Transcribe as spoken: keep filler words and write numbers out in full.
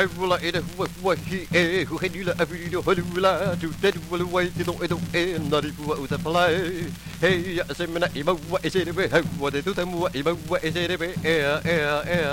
Hula in a what he a who had you a video Hulula to dead will away to the end not if what was a play. Hey, Semina, what is it? What they do them? What is it? Air, air, air.